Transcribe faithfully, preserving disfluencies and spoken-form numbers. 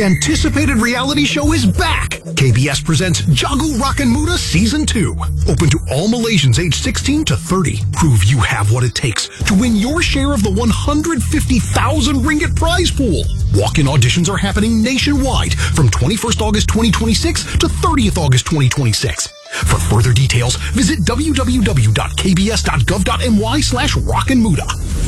Anticipated reality show is back. K B S presents Jago Rockin' Muda Season two. Open to all Malaysians aged sixteen to thirty. Prove you have what it takes to win your share of the one hundred fifty thousand ringgit prize pool. Walk-in auditions are happening nationwide from twenty-first August twenty twenty-six to thirtieth August twenty twenty-six. For further details, visit w w w dot k b s dot gov dot m y slash rockin muda.